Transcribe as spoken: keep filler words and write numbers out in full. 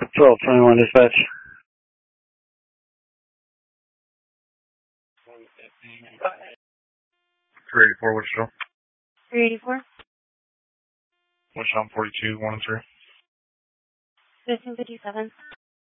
twelve twenty-one dispatch. three eighty-four, Wichita. three eighty-four. Wichita forty-two, one and three. fifteen fifty-seven.